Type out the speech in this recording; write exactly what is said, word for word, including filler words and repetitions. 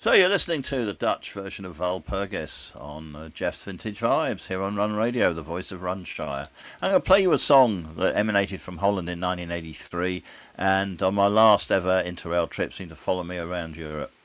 So you're listening to the Dutch version of Walpurgis on uh, Jeff's Vintage Vibes here on Run Radio, the voice of Runshire. I'm going to play you a song that emanated from Holland in nineteen eighty-three and on my last ever Interrail trip seemed to follow me around Europe.